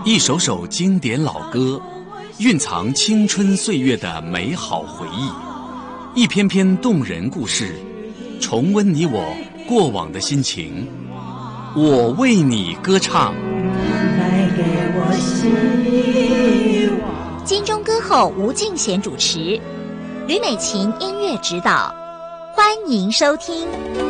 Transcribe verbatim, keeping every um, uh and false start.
一首首经典老歌，蕴藏青春岁月的美好回忆；一篇篇动人故事，重温你我过往的心情。我为你歌唱。 带给我希望。 金钟歌后吴敬贤主持，吕美琴音乐指导，欢迎收听。